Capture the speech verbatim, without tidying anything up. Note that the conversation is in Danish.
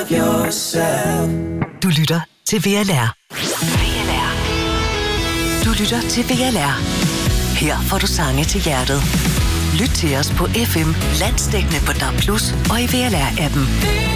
love yourself. Du lytter til V L R. V L R. Du lytter til V L R. Her får du sange til hjertet. Lyt til os på F M, landsdækkende på D A B plus, og i V L R-appen.